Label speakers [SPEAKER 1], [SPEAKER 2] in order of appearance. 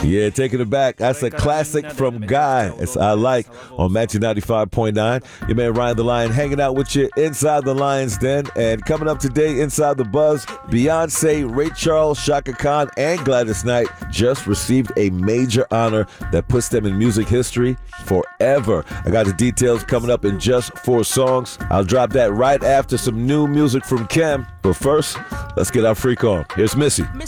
[SPEAKER 1] Yeah, taking it back. That's a classic from Guy. It's I Like on Match 95.9. Your man Ryan the Lion hanging out with you inside the Lion's Den. And coming up today inside the Buzz, Beyonce, Ray Charles, Shaka Khan, and Gladys Knight just received a major honor that puts them in music history forever. I got the details coming up in just 4 songs. I'll drop that right after some new music from Kem. But first, let's get our freak on. Here's Missy.